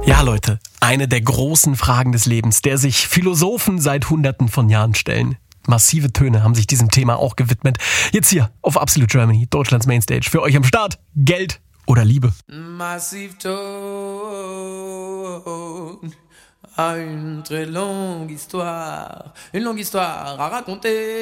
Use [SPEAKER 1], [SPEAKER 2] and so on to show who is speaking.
[SPEAKER 1] Ja, Leute, eine der großen Fragen des Lebens, der sich Philosophen seit Hunderten von Jahren stellen. Massive Töne haben sich diesem Thema auch gewidmet. Jetzt hier auf Absolute Germany, Deutschlands Mainstage. Für euch am Start, Geld oder Liebe.
[SPEAKER 2] Massive Tone, une très longue histoire à raconter.